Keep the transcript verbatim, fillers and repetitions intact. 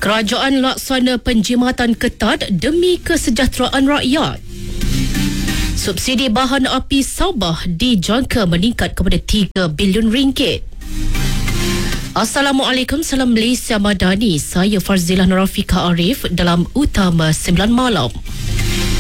Kerajaan laksana penjimatan ketat demi kesejahteraan rakyat. Subsidi bahan api Sabah dijangka meningkat kepada tiga bilion ringgit. Assalamualaikum, salam Malaysia Madani. Saya Farzilah Nurafika Arif dalam Utama sembilan Malam.